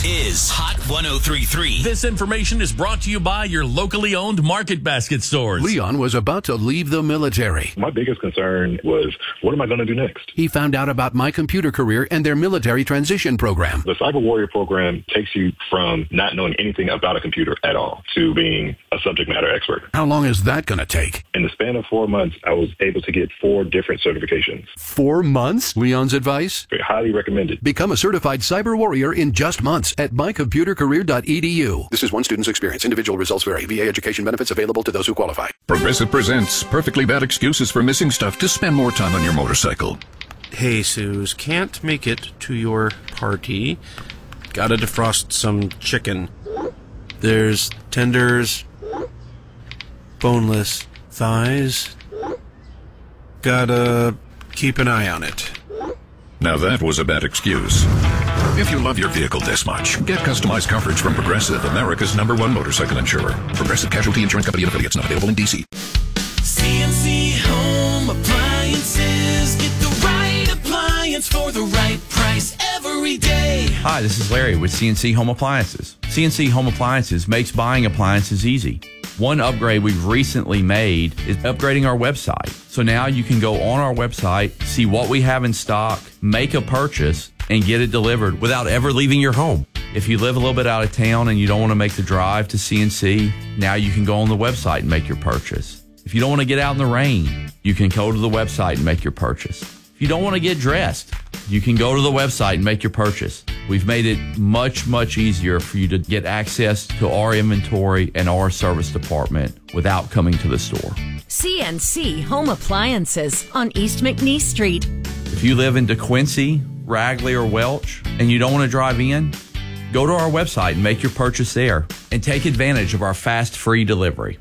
This is Hot 103.3. This information is brought to you by your locally owned Market Basket stores. Leon was about to leave the military. My biggest concern was, what am I going to do next? He found out about My Computer Career and their military transition program. The Cyber Warrior program takes you from not knowing anything about a computer at all to being a subject matter expert. How long is that going to take? In the span of 4 months, I was able to get 4 different certifications. 4 months? Leon's advice? Highly recommended. Become a certified cyber warrior in just months at mycomputercareer.edu. This is one student's experience. Individual results vary. VA education benefits available to those who qualify. Progressive presents perfectly bad excuses for missing stuff to spend more time on your motorcycle. Hey, Suze, can't make it to your party. Gotta defrost some chicken. There's tenders, boneless thighs. Gotta keep an eye on it. Now that was a bad excuse. If you love your vehicle this much, get customized coverage from Progressive, America's #1 motorcycle insurer. Progressive Casualty Insurance Company and affiliates, not available in D.C. CNC Home Appliances. Get the right appliance for the right price every day. Hi, this is Larry with CNC Home Appliances. CNC Home Appliances makes buying appliances easy. One upgrade we've recently made is upgrading our website. So now you can go on our website, see what we have in stock, make a purchase, and get it delivered without ever leaving your home. If you live a little bit out of town and you don't want to make the drive to CNC, now you can go on the website and make your purchase. If you don't want to get out in the rain, you can go to the website and make your purchase. If you don't want to get dressed, you can go to the website and make your purchase. We've made it much, much easier for you to get access to our inventory and our service department without coming to the store. CNC Home Appliances on East McNeese Street. If you live in DeQuincy, Ragley, or Welch, and you don't want to drive in, go to our website and make your purchase there and take advantage of our fast, free delivery.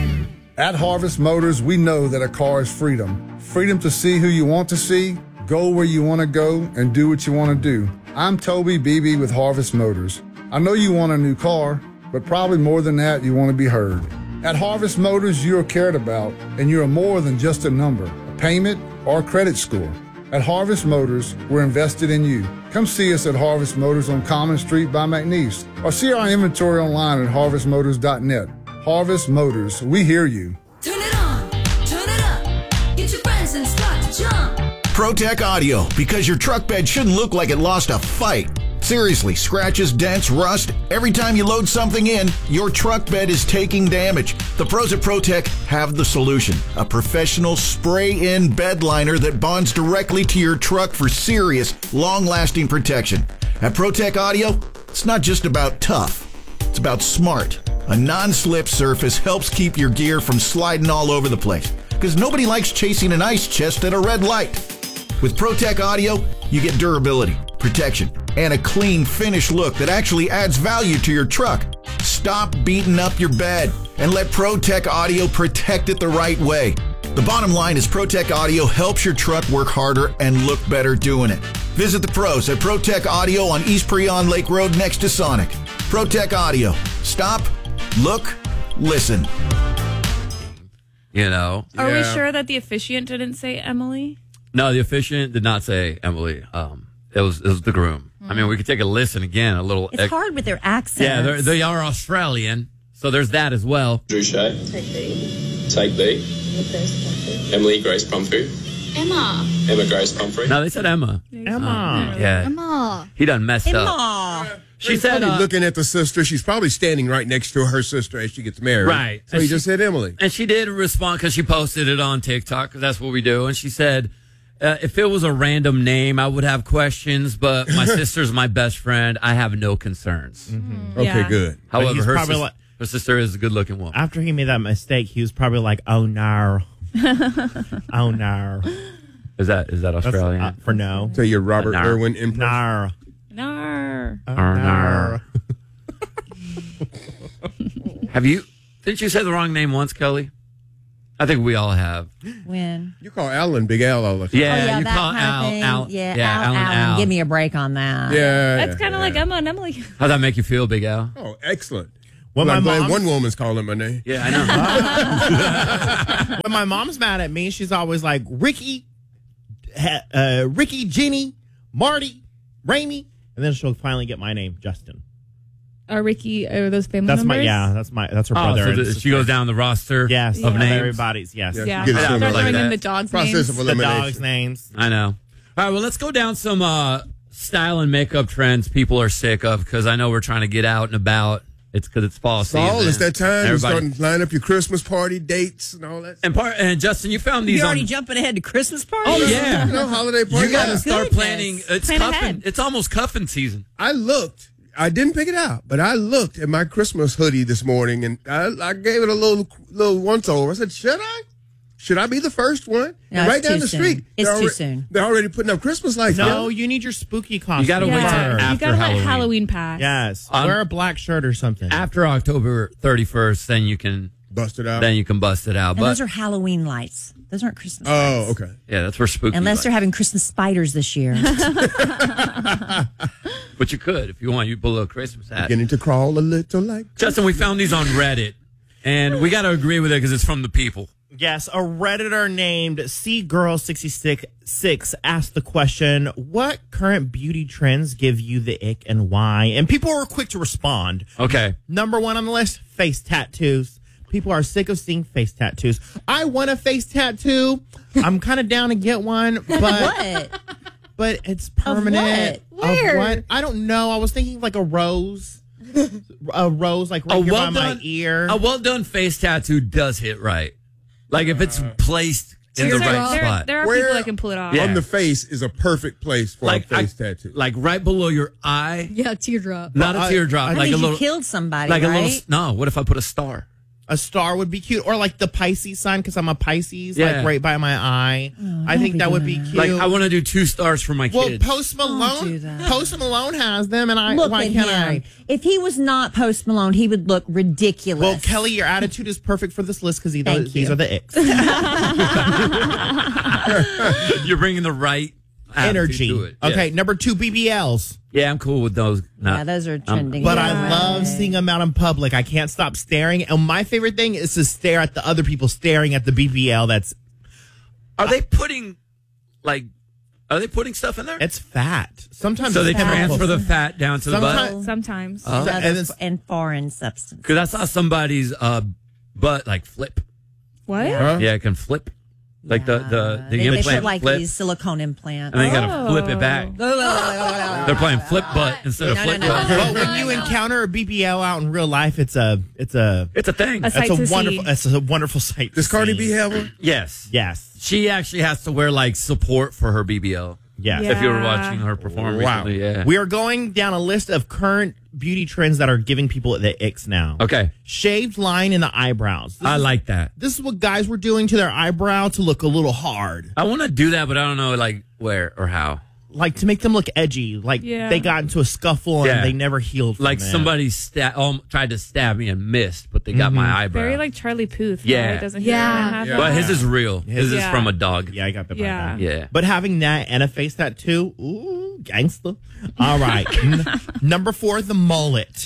At Harvest Motors, we know that a car is freedom. Freedom to see who you want to see, go where you want to go, and do what you want to do. I'm Toby Beebe with Harvest Motors. I know you want a new car, but probably more than that, you want to be heard. At Harvest Motors, you are cared about, and you are more than just a number, a payment, or a credit score. At Harvest Motors, we're invested in you. Come see us at Harvest Motors on Common Street by McNeese, or see our inventory online at harvestmotors.net. Harvest Motors, we hear you. Turn it on, turn it up, get your friends and start to jump. ProTech Audio, because your truck bed shouldn't look like it lost a fight. Seriously, scratches, dents, rust. Every time you load something in, your truck bed is taking damage. The pros at ProTech have the solution. A professional spray-in bed liner that bonds directly to your truck for serious, long-lasting protection. At ProTech Audio, it's not just about tough. It's about smart. A non-slip surface helps keep your gear from sliding all over the place, because nobody likes chasing an ice chest at a red light. With ProTech Audio, you get durability, protection, and a clean, finished look that actually adds value to your truck. Stop beating up your bed and let ProTech Audio protect it the right way. The bottom line is ProTech Audio helps your truck work harder and look better doing it. Visit the pros at ProTech Audio on East Preon Lake Road next to Sonic. ProTech Audio. Stop, look, listen. You know. Are we sure that the officiant didn't say Emily? No, the officiant did not say Emily. It was the groom. I mean, we could take a listen again, a little. It's hard with their accents. Yeah, they are Australian, so there's that as well. Drew Shea. Take B. Take B. Emily Grace Pumphrey. Emma Grace Pumphrey. No, they said Emma. Emma. Yeah. Emma. He done messed up. She said, looking at the sister, she's probably standing right next to her sister as she gets married. Right. So he just said Emily. And she did respond because she posted it on TikTok, because that's what we do. And she said, if it was a random name, I would have questions, but my sister's my best friend. I have no concerns. Mm-hmm. Okay, good. However, her sister is a good-looking woman. After he made that mistake, he was probably like, oh, no. Oh, no. Is that Australian? For no. So you're Robert Irwin impression? No. Nar. Nar. Didn't you say the wrong name once, Kelly? I think we all have. When? You call Alan Big Al all the time. Yeah, you call Al. Alan. Give me a break on that. Yeah. That's kind of like Emma and Emily. How'd that make you feel, Big Al? Oh, excellent. When I'm glad one woman's calling my name. Yeah, I know. When my mom's mad at me, she's always like, Ricky, Jenny, Marty, Ramey, and then she'll finally get my name, Justin. Ricky or those family That's members? that's her brother. So and she sister. goes down the roster Yes, of names. everybody's. Yes, Yeah. Get it Start like throwing that. in the dogs' Process names. of the elimination. dogs' names. I know. All right, well, let's go down some style and makeup trends people are sick of because I know we're trying to get out and about. It's because it's fall season. Fall, it's that time. You're Everybody. starting to line up your Christmas party dates and all that. And Justin, you found these You're already on. jumping ahead to Christmas party? Oh yeah, You know, holiday party. you got to Yeah. start Goodness. planning. It's Plan cuffing. ahead. It's almost cuffing season. I looked. I didn't pick it out, but I looked at my Christmas hoodie this morning and I gave it a little once over. I said, should I? Should I be the first one? No, and right it's down too the street. soon. It's they're too alre- soon. They're already putting up Christmas lights. No, Yeah. you need your spooky costume. You got to wait till Yeah. You after gotta let Halloween. Halloween pass. Yes, wear a black shirt or something. After October 31st, then you can Bust it out. Then you can bust it out. And But those are Halloween lights. Those aren't Christmas Oh, lights. okay. yeah, that's for spooky. Unless they're having Christmas spiders this year. But you could if you want. You put a little Christmas hat. Beginning to crawl a little like. Justin, we found these on Reddit, and we got to agree with it because it's from the people. Yes, a Redditor named CGirl66 asked the question, what current beauty trends give you the ick and why? And people were quick to respond. Okay. Number one on the list, face tattoos. People are sick of seeing face tattoos. I want a face tattoo. I'm kind of down to get one, but What? but it's permanent. what? Where? what? I don't know. I was thinking like a rose. A rose like right here by my ear. A well done face tattoo does hit right. Like if it's placed in the right spot. There are people that can pull it off. Yeah. On the face is a perfect place for Like a face tattoo. Like right below your eye. Yeah, teardrop. Not a teardrop. That like means a little. you killed somebody, Like right? a little. No. What if I put a star? A star would be cute, or like the Pisces sign because I'm a Pisces, Yeah. like right by my eye. I think that would be cute. Like I want to do 2 stars for my well, kids. Post Malone, Post Malone has them, and I Look why at can't him. If he was not Post Malone, he would look ridiculous. Well, Kelly, your attitude is perfect for this list because these you. are the icks. You're bringing the right Energy. to it. Okay, Yeah. number 2, BBLs. Yeah, I'm cool with those. Yeah, those are trending. But I love seeing them out in public. I can't stop staring. And my favorite thing is to stare at the other people staring at the BBL. Are they putting stuff in there? It's fat. Sometimes So they it's chemical. transfer the fat down to the butt. Sometimes. Oh. And foreign substance. Because I saw somebody's butt like flip. What? Yeah, it can flip. Like the They implant put like flip. these silicone implants. And then you got to flip it back. They're playing flip butt instead of flip butt. But when you encounter a BBL out in real life, it's a thing. A sight to see. It's a wonderful sight. Does Cardi B have one? Yes. Yes. She actually has to wear like support for her BBL. Yes. If you were watching her perform recently, yeah. We are going down a list of current beauty trends that are giving people the icks now. Okay. Shaved line in the eyebrows. I like that. This is what guys were doing to their eyebrow to look a little hard. I want to do that, but I don't know like where or how. Like to make them look edgy. Like they got into a scuffle and they never healed from like it. somebody tried to stab me and missed, but they got my eyebrow. Very like Charlie Puth. Yeah. Right? Doesn't he have that? But his is real. His is from a dog. Yeah, I got that. Yeah. Yeah. But having that and a face tattoo, ooh, gangster. All right. Number 4, the mullet.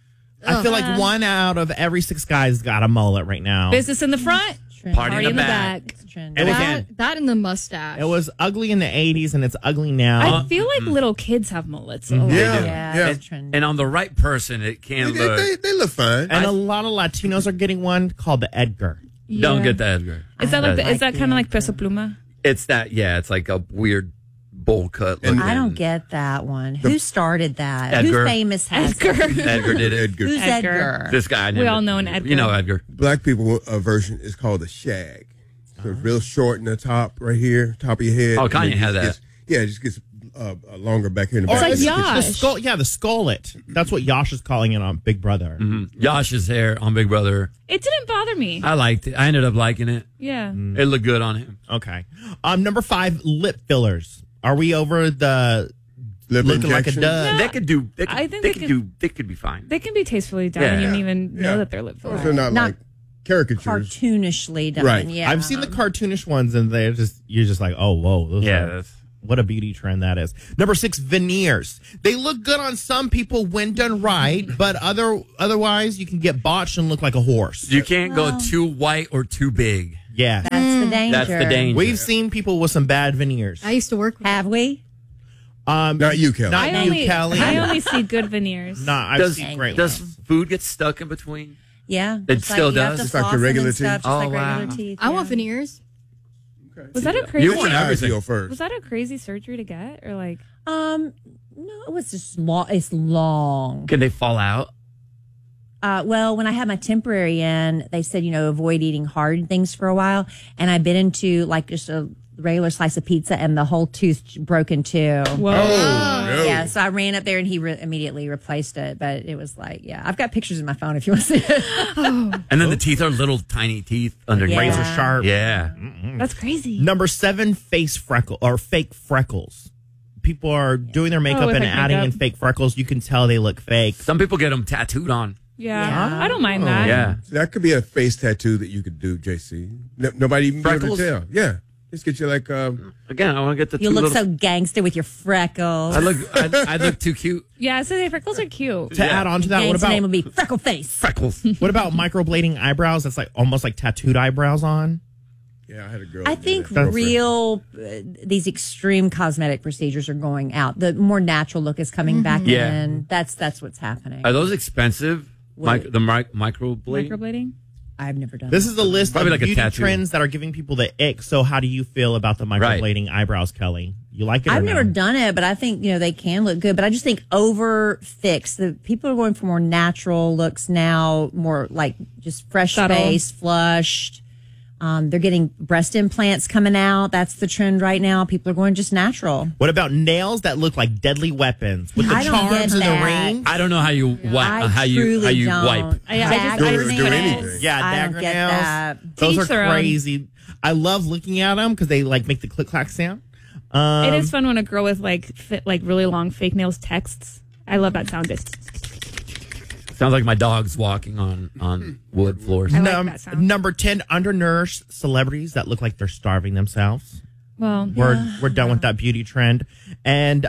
I feel like 1 out of every 6 guys got a mullet right now. Business in the front, party in the back. And again, That and the mustache. it was ugly in the 80s and it's ugly now. I feel like little kids have mullets. A lot. Yeah. And on the right person, it can look. They look fine. And a lot of Latinos are getting one called the Edgar. Don't get the Edgar. Is that like is that kind of like Peso Pluma? It's that. Yeah, it's like a weird bowl cut. Looking. I don't get that one. Who started that? Edgar. Who's famous has Edgar. it? Edgar did it. Who's Edgar? This guy. We all know an Edgar. You know Edgar. Black people version is called a shag. So it's real short in the top right here, top of your head. Oh, And then Kanye had that. it just gets longer back here in the Or back. like It Yash. The skull, the skullet. That's what Yash is calling it on Big Brother. Yash's hair on Big Brother. It didn't bother me. I liked it. I ended up liking it. Yeah. It looked good on him. Okay. Number 5, lip fillers. Are we over the Lip looking like a injection? dud? They could do. They could, I think they they could could- do. They could be fine. They can be tastefully done, and you Yeah. don't even know that they're lip fillers. They're not like caricatures. Cartoonishly done. Right. Yeah. I've seen the cartoonish ones, and you're just like, oh, whoa. Those Yeah, are- that's- what a beauty trend that is. Number 6, veneers. They look good on some people when done right, but otherwise you can get botched and look like a horse. You can't go too white or too big. Yeah. That's the danger. That's the danger. We've seen people with some bad veneers. I used to work with Have we? Not you, Kelly. Not you, Kelly. I only see good veneers. No, I've seen great Does ones. food get stuck in between? Yeah. It still you have does? to It's like floss your them regular and stuff, teeth? just like Oh, regular wow. teeth. I want veneers. Was that a crazy? You want everything. Was that a crazy surgery to get, or like? No, it was just long. It's long. Can they fall out? Well, when I had my temporary in, they said, avoid eating hard things for a while. And I bit into like just a regular slice of pizza and the whole tooth broke in two. Whoa. No. Yeah, so I ran up there and he immediately replaced it. But it was like, I've got pictures in my phone if you want to see it. And then the teeth are little tiny teeth underneath. Yeah. Razor sharp. Yeah. That's crazy. Number 7, fake freckles. People are doing their makeup with, and like, adding in makeup. fake freckles. You can tell they look fake. Some people get them tattooed on. Yeah, I don't mind that. Yeah. That could be a face tattoo that you could do, JC. Nobody even be able Freckles? to tell. Yeah. Just get you like Again, I want to get the You two look little... so gangster with your freckles. I look too cute. Yeah, so the freckles are cute. To add on to that, what Gangster about name would be Freckle Face. Freckles? what about microblading eyebrows? That's like almost like tattooed eyebrows on. Yeah, I had a girl. I think these extreme cosmetic procedures are going out. The more natural look is coming back Yeah. in. That's what's happening. Are those expensive? What? The microblading? Microblading. I've never done This that. is a list Probably of like a beauty tattoo. trends that are giving people the ick. So how do you feel about the microblading eyebrows, Kelly? You like it or I've no? never done it, but I think, they can look good. But I just think over fixed. The people are going for more natural looks now, more like just fresh Subtle. face, flushed. They're getting breast implants coming out. That's the trend right now. People are going just natural. What about nails that look like deadly weapons with the I don't charms get and the that. rings? I don't know how you wipe. How you wipe. I do just anything. Yeah, I don't dagger get nails. that. Those To are each their own. crazy. I love looking at them because they like make the click clack sound. It is fun when a girl with like really long fake nails texts. I love that sound. Sounds like my dog's walking on wood floors. I like that sound. Number 10, undernourished celebrities that look like they're starving themselves. Well, We're done with that beauty trend. And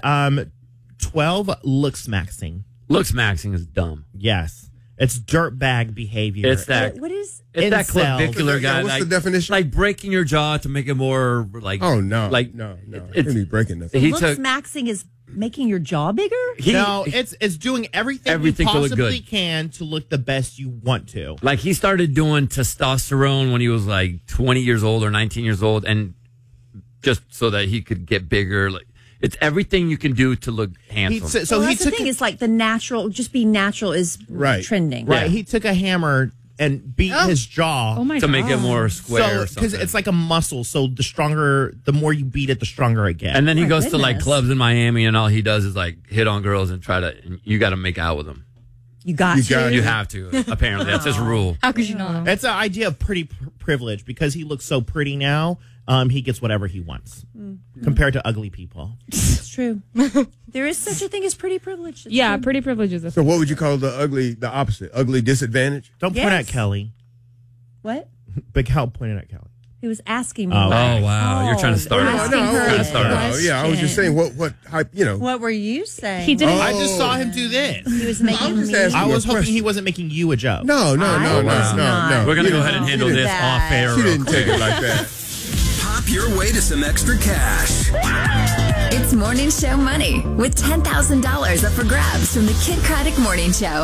12, looks maxing. Looks maxing is dumb. Yes. It's dirtbag behavior. It's that. What is It's that incels. clavicular guy. What's like, the definition? Like breaking your jaw to make it more like. Oh no! Like no! It's It's be breaking nothing. He looks took. maxing is making your jaw bigger? No, it's doing everything Everything you to look possibly good. can to look the best you want to. Like he started doing testosterone when he was like 20 years old or 19 years old, and just so that he could get bigger. Like it's everything you can do to look handsome. So that's the thing. It's like the natural, just be natural is trending. Right. He took a hammer and beat his jaw to make it more square or because something. it's like a muscle. So the more you beat it, the stronger it gets. And then he goes to like clubs in Miami, and all he does is like hit on girls and try to. And you got to make out with them. You got You have to. Apparently, that's his rule. How could you not? It's an idea of pretty privilege because he looks so pretty now. He gets whatever he wants compared to ugly people. It's true. There is such a thing as pretty privilege. It's Yeah, true. pretty privilege is a So what would you call the opposite? Ugly disadvantage? Don't point at Kelly. What? Big help pointing at Kelly. He was asking me. Oh, wow. You're trying to start. asking her Trying to a start. Yeah, I was just saying what hype, What were you saying? He didn't. I just saw him do this. He was making just me. asking I was a hoping question. he wasn't making you a joke. No. not. We're going to go ahead and handle do this that. off air. She real didn't take quick. it like that. Pop your way to some extra cash. It's Morning Show Money with $10,000 up for grabs from the Kid Craddock Morning Show.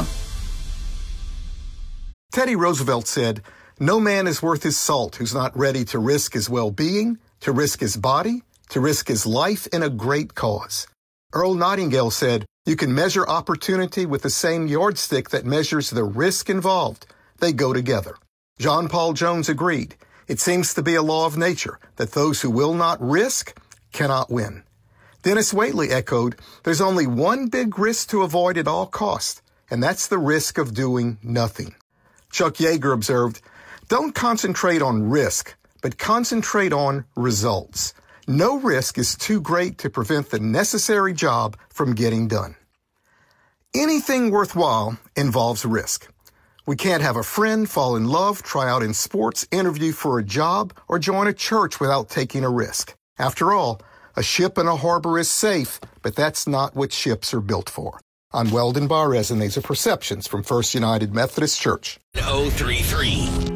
Teddy Roosevelt said, "No man is worth his salt who's not ready to risk his well-being, to risk his body, to risk his life in a great cause." Earl Nightingale said, "You can measure opportunity with the same yardstick that measures the risk involved. They go together." John Paul Jones agreed. It seems to be a law of nature that those who will not risk cannot win. Dennis Waitley echoed, "There's only one big risk to avoid at all costs, and that's the risk of doing nothing." Chuck Yeager observed, "Don't concentrate on risk, but concentrate on results. No risk is too great to prevent the necessary job from getting done." Anything worthwhile involves risk. We can't have a friend fall in love, try out in sports, interview for a job, or join a church without taking a risk. After all, a ship in a harbor is safe, but that's not what ships are built for. I'm Weldon Barres, and these are Perceptions from First United Methodist Church. 033